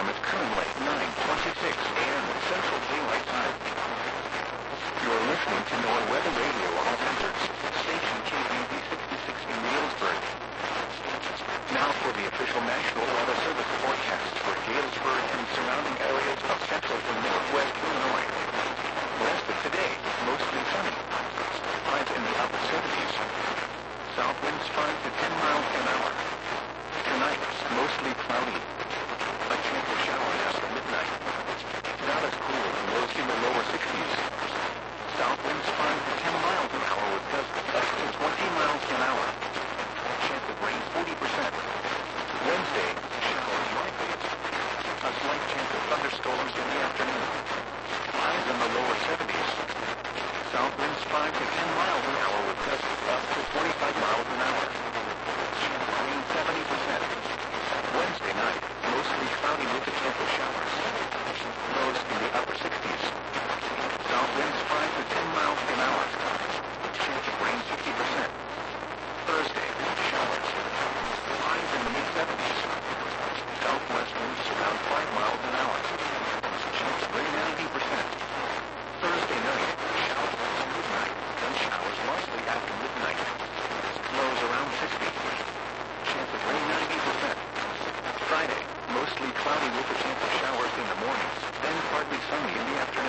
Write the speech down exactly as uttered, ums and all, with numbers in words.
time is currently nine twenty-six a m Central Daylight Time. You're listening to NOAA Weather Radio on Centers, station K B V sixty-six in Galesburg. Now for the official National Weather Service forecast for Galesburg and surrounding areas of central and northwest Illinois. Rest of today, mostly sunny. Highs in the upper seventies. South winds five to ten miles an hour. Tonight, mostly cloudy. A chance of showers after midnight. Not as cool, lows in the lower sixties. South winds five to ten miles an hour with gusts up to twenty miles an hour. Chance of rain forty percent. Wednesday, showers likely. A slight chance of thunderstorms in the afternoon. Highs in the lower seventies. South winds five to ten miles an hour with gusts up to twenty-five miles an hour. Chance of rain seventy percent. Wednesday night, mostly cloudy with a chance of showers. Lows in the upper sixties. South winds five to ten miles an hour. Chance of rain fifty percent. Thursday, showers. Highs in the mid seventies. Southwest winds around five miles an hour. Chance of rain ninety percent. Thursday night, showers until midnight, then showers mostly after midnight. Lows around sixty. Chance of rain ninety percent. Friday, mostly cloudy with a chance of showers in the mornings, then partly sunny in the afternoon.